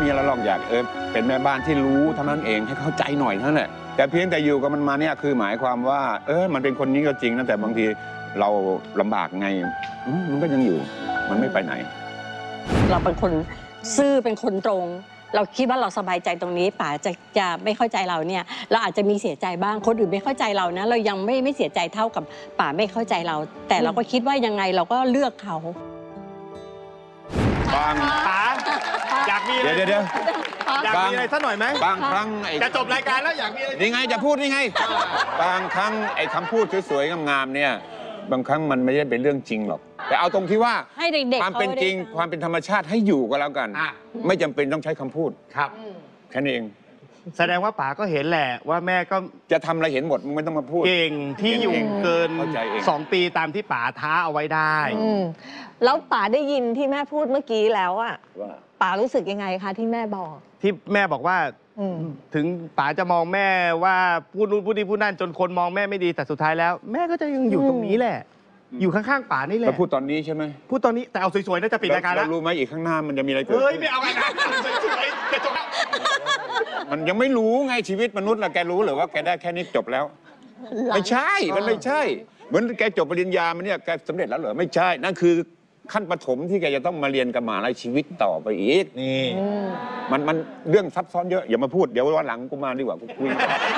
มีอะไรหรอกอยากเป็นแม่บ้านที่รู้เท่านั้นเองให้เข้าใจหน่อยเท่านั้นแหละแต่เพียงแต่อยู่กับมันมาเนี่ยคือหมายความว่ามันเป็นคนนี้ก็จริงนะแต่บางทีเราลำบากไงมันก็ยังอยู่มันไม่ไปไหนเราเป็นคนซื่อเป็นคนตรงเราคิดว่าเราสบายใจตรงนี้ป๋าจะไม่เข้าใจเราเนี่ยเราอาจจะมีเสียใจบ้างคนอื่นไม่เข้าใจเรานะเรายังไม่เสียใจเท่ากับป๋าไม่เข้าใจเราแต่เราก็คิดว่ายังไงเราก็เลือกเขาบางป๋าอยากมีอะไรเดี๋ยวอยากมีอะไรสักหน่อยไหมบางครั้งจะจบรายการแล้วอยากมีอะไรนี่ไงจะพูดนี่ไงบางครั้งคำพูดสวยๆงามๆเนี่ยบางครั้งมันไม่ได้เป็นเรื่องจริงหรอกแต่เอาตรงที่ว่าให้เด็กๆความเป็นจริงความเป็นธรรมชาติให้อยู่ก็แล้วกันไม่จำเป็นต้องใช้คำพูดครับแค่นี้เองแสดงว่าป๋าก็เห็นแหละว่าแม่ก็จะทำอะไรเห็นหมดมึงไม่ต้องมาพูดเก่งที่อยู่เกิน2 ปีตามที่ป๋าท้าเอาไว้ได้แล้วป๋าได้ยินที่แม่พูดเมื่อกี้แล้วอะป๋ารู้สึกยังไงคะที่แม่บอกที่แม่บอกว่าถึงป๋าจะมองแม่ว่าพูดนู่นพูดนี่พูดนั่นจนคนมองแม่ไม่ดีแต่สุดท้ายแล้วแม่ก็จะยังอยู่ตรงนี้แหละอยู่ข้างๆป๋านี่แหละแล้วพูดตอนนี้ใช่ไหมพูดตอนนี้แต่เอาสวยๆน่าจะปิดรายการแล้วรู้ไหมอีกข้างหน้ามันจะมีอะไรเกิดเฮ้ยไม่เอาอะไรนะสวยๆจะจบแล้วมันยังไม่รู้ไงชีวิตมนุษย์ล่ะแกรู้หรือว่าแกได้แค่นี้จบแล้วไม่ใช่มันไม่ใช่เหมือนแกจบปริญญามันเนี่ยแกสำเร็จแล้วเหรอไม่ใช่นั่นคือขั้นปฐมที่แกจะต้องมาเรียนกับมหาลัยชีวิตต่อไปอีกนี่มันเรื่องซับซ้อนเยอะอย่ามาพูดเดี๋ยววันหลังกูมาดีกว่ากูคุย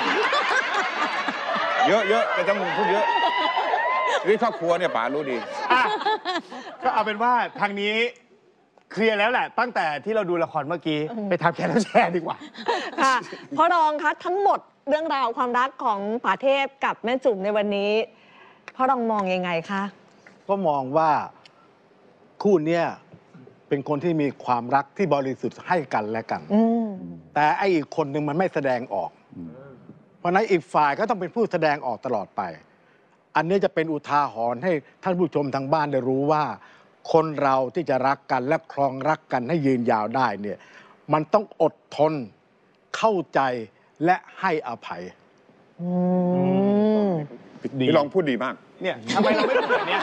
เยอะแต่ต้องพูดเยอะเรื่องครอบครัวเนี่ยป๋ารู้ดีก็เอาเป็นว่าทางนี้เคลียร์แล้วแหละตั้งแต่ที่เราดูละครเมื่อกี้ไปทำแคร์แชร์ดีกว่าค่ะพ่อรองคะทั้งหมดเรื่องราวความรักของป๋าเทพกับแม่จุ๋มในวันนี้พ่อรองมองยังไงคะก็มองว่าคู่เนี้ยเป็นคนที่มีความรักที่บริสุทธิ์ให้กันและกันแต่ไอ้อีกคนหนึ่งมันไม่แสดงออกเพราะนั้นอีกฝ่ายก็ต้องเป็นผู้แสดงออกตลอดไปอันนี้จะเป็นอุทาหรณ์ให้ท่านผู้ชมทางบ้านได้รู้ว่าคนเราที่จะรักกันและครองรักกันให้ยืนยาวได้เนี่ยมันต้องอดทนเข้าใจและให้อภัยพี่ลองพูดดีมากเนี่ยทำไมเราไม่พูดแบบนี้